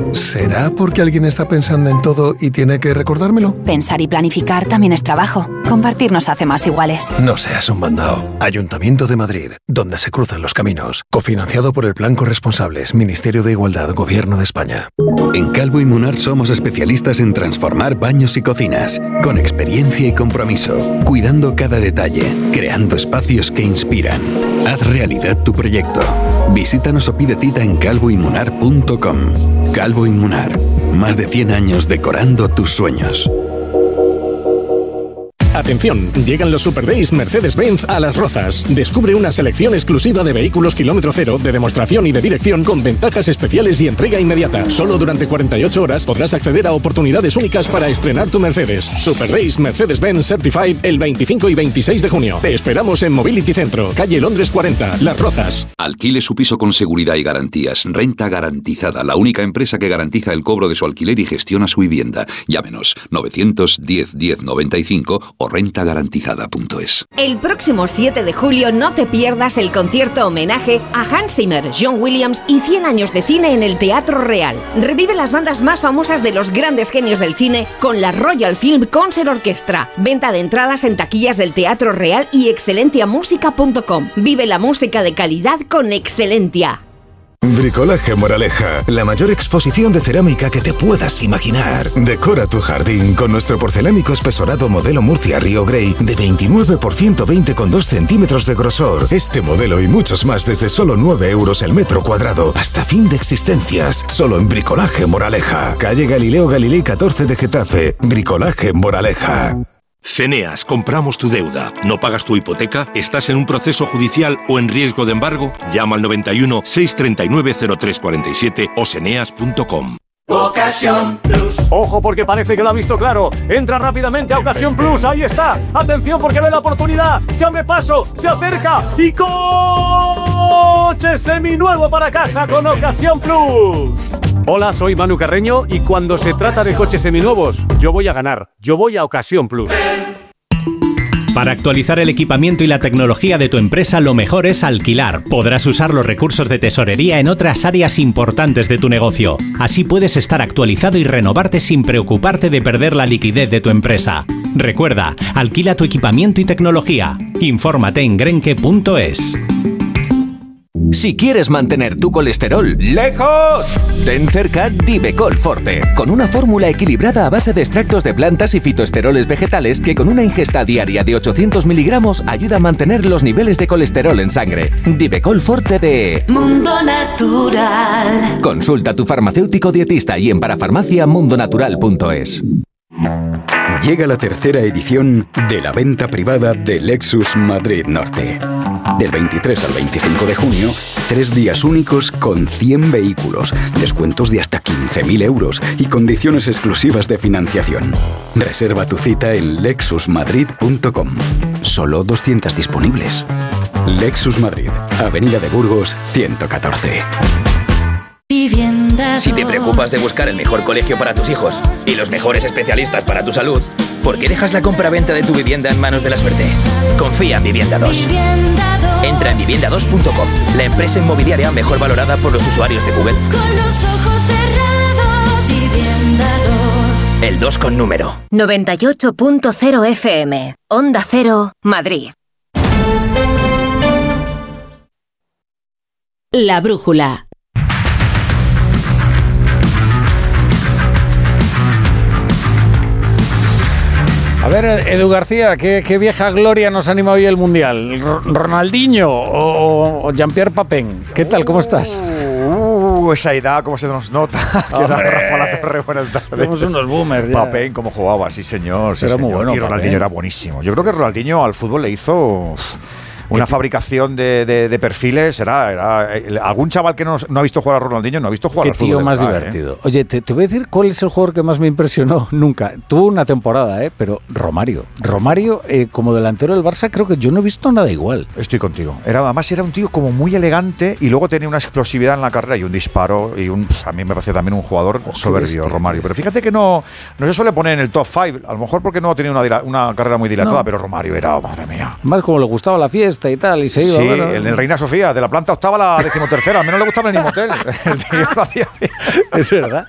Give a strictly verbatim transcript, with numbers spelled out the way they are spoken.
¿Será porque alguien está pensando en todo y tiene que recordármelo? Pensar y planificar también es trabajo. Compartir nos hace más iguales. No seas un mandao. Ayuntamiento de Madrid, donde se cruzan los caminos. Cofinanciado por el Plan Corresponsables, Ministerio de Igualdad, Gobierno de España. En Calvo y Munar somos especialistas en transformar baños y cocinas, con experiencia y compromiso, cuidando cada detalle, creando espacios que inspiran. Haz realidad tu proyecto. Visítanos o pide cita en calvo y munar punto com. Calvo y Munar, más de cien años decorando tus sueños. Atención, llegan los Super Days Mercedes-Benz a Las Rozas. Descubre una selección exclusiva de vehículos kilómetro cero, de demostración y de dirección con ventajas especiales y entrega inmediata. Solo durante cuarenta y ocho horas podrás acceder a oportunidades únicas para estrenar tu Mercedes. Super Days Mercedes-Benz Certified el veinticinco y veintiséis de junio. Te esperamos en Mobility Centro, calle Londres cuarenta, Las Rozas. Alquile su piso con seguridad y garantías. Renta Garantizada, la única empresa que garantiza el cobro de su alquiler y gestiona su vivienda. Llámenos novecientos diez diez noventa y cinco o renta garantizada punto es. El próximo siete de julio no te pierdas el concierto homenaje a Hans Zimmer, John Williams y cien años de cine en el Teatro Real. Revive las bandas más famosas de los grandes genios del cine con la Royal Film Concert Orchestra. Venta de entradas en taquillas del Teatro Real y excelentia música punto com. Vive la música de calidad con Excelentia. Bricolaje Moraleja, la mayor exposición de cerámica que te puedas imaginar. Decora tu jardín con nuestro porcelánico espesorado modelo Murcia Río Grey de veintinueve por ciento veinte con dos centímetros de grosor. Este modelo y muchos más desde solo nueve euros el metro cuadrado. Hasta fin de existencias. Solo en Bricolaje Moraleja. Calle Galileo Galilei catorce de Getafe. Bricolaje Moraleja. Seneas, compramos tu deuda. ¿No pagas tu hipoteca? ¿Estás en un proceso judicial o en riesgo de embargo? Llama al noventa y uno, seiscientos treinta y nueve, cero tres cuarenta y siete o seneas punto com. Ocasión Plus. Ojo porque parece que lo ha visto claro. Entra rápidamente a Ocasión Plus. Ahí está. Atención porque ve la oportunidad. Se abre paso. Se acerca. Y coche seminuevo para casa con Ocasión Plus. Hola, soy Manu Carreño y cuando se trata de coches seminuevos, yo voy a ganar. Yo voy a Ocasión Plus. Para actualizar el equipamiento y la tecnología de tu empresa, lo mejor es alquilar. Podrás usar los recursos de tesorería en otras áreas importantes de tu negocio. Así puedes estar actualizado y renovarte sin preocuparte de perder la liquidez de tu empresa. Recuerda, alquila tu equipamiento y tecnología. Infórmate en grenke punto es. Si quieres mantener tu colesterol lejos, ten cerca Divecol Forte, con una fórmula equilibrada a base de extractos de plantas y fitoesteroles vegetales que con una ingesta diaria de ochocientos miligramos ayuda a mantener los niveles de colesterol en sangre. Divecol Forte de Mundo Natural. Consulta a tu farmacéutico dietista y en parafarmacia mundo natural punto es. Llega la tercera edición de la venta privada de Lexus Madrid Norte. Del veintitrés al veinticinco de junio, tres días únicos con cien vehículos, descuentos de hasta quince mil euros y condiciones exclusivas de financiación. Reserva tu cita en lexus madrid punto com. Solo doscientas disponibles. Lexus Madrid, Avenida de Burgos, ciento catorce. Si te preocupas de buscar el mejor colegio para tus hijos y los mejores especialistas para tu salud, ¿por qué dejas la compra-venta de tu vivienda en manos de la suerte? Confía en Vivienda dos. Entra en vivienda dos punto com, la empresa inmobiliaria mejor valorada por los usuarios de Google. Con los ojos cerrados, Vivienda dos. El dos con número. noventa y ocho punto cero F M. Onda Cero, Madrid. La brújula. A ver, Edu García, ¿qué, qué vieja gloria nos anima hoy el Mundial? ¿Ronaldinho o, o Jean-Pierre Papin? ¿Qué tal? ¿Cómo estás? Uh, esa edad, cómo se nos nota. Rafa La Torre, buenas tardes. Somos unos boomers ya. Papin, cómo jugaba, sí señor. Sí, era señor. muy bueno. Y Ronaldinho era buenísimo. Yo creo que Ronaldinho al fútbol le hizo una fabricación de, de, de perfiles. Era, era eh, algún chaval que no, no ha visto jugar a Ronaldinho no ha visto jugar Qué al fútbol. Qué tío más verdad, divertido. ¿eh? Oye, te, te voy a decir cuál es el jugador que más me impresionó nunca. Tuvo una temporada, ¿eh? Pero Romario. Romario, eh, como delantero del Barça, creo que yo no he visto nada igual. Estoy contigo. Era, además era un tío como muy elegante y luego tenía una explosividad en la carrera y un disparo. Y un, a mí me parecía también un jugador oh, soberbio, bestia, Romario. Pero fíjate que no, no se suele poner en el top cinco. A lo mejor porque no tenía una, una carrera muy dilatada, no. Pero Romario era, oh, madre mía. Más como le gustaba la fiesta y tal, y se iba. Sí, bueno. en el Reina Sofía, de la planta octava a la decimotercera. Al menos le gustaba el Nimotel. El tío lo hacía bien. Es verdad.